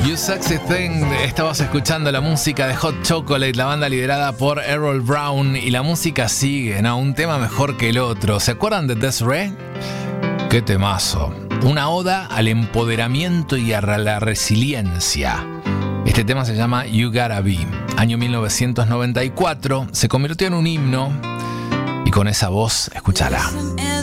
You Sexy Thing. Estabas escuchando la música de Hot Chocolate, la banda liderada por Errol Brown, y la música sigue, ¿no? Un tema mejor que el otro. ¿Se acuerdan de Des'ree? ¡Qué temazo! Una oda al empoderamiento y a la resiliencia. Este tema se llama You Gotta Be. Año 1994, se convirtió en un himno, y con esa voz, escúchala.